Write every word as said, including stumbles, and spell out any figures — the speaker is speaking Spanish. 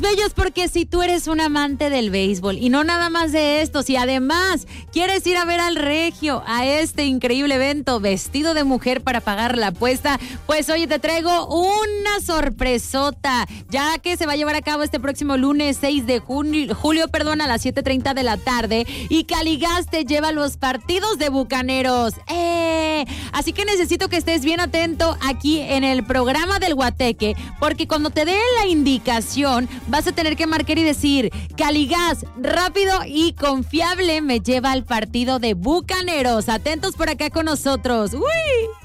bellos, porque si tú eres un amante del béisbol y no nada más de esto, si además quieres ir a ver al Regio a este increíble evento vestido de mujer para pagar la apuesta, pues oye, te traigo una sorpresota, ya que se va a llevar a cabo este próximo lunes seis de junio, julio, perdón, a las siete treinta de la tarde, y Caligas te lleva los partidos de Bucaneros. ¡Eh! Así que necesito que estés bien atento aquí en el programa del Guateque, porque cuando te dé la indicación vas a tener que marcar y decir: Caligas, rápido y confiable me lleva al partido de Bucaneros. Atentos por acá con nosotros. ¡Uy!